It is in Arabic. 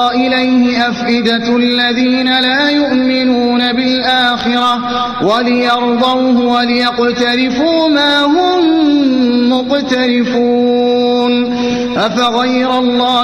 إليه أفئدة الذين لا يؤمنون بالآخرة وليرضوه وليقترفوا ما هم مقترفون أفغير الله